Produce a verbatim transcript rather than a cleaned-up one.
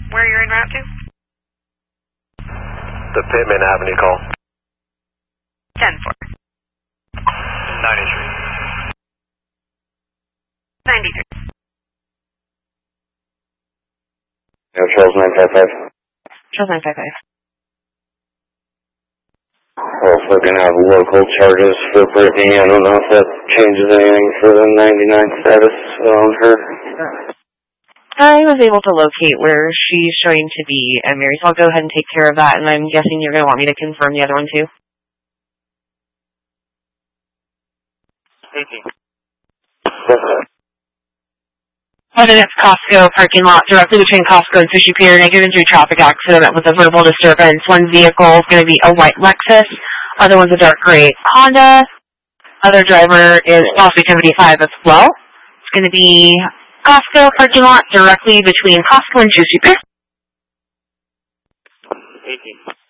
where you're en route to? The Pittman Avenue call. ten four. ninety-three. ninety-three. Yeah, Charles nine five five. Charles nine five five. Well, if we're going to have local charges for Brittany, I don't know if that changes anything for the ninety-nine status on her. I was able to locate where she's showing to be, uh, Mary, so I'll go ahead and take care of that, and I'm guessing you're going to want me to confirm the other one, too? eighteen. Evidence Costco parking lot directly between Costco and Sushi Pier. Negative injury traffic accident with a verbal disturbance. One vehicle is going to be a white Lexus. Other one's a dark gray Honda. Other driver is possibly seventy-five as well. It's going to be Costco parking lot directly between Costco and Sushi Pier. eighteen.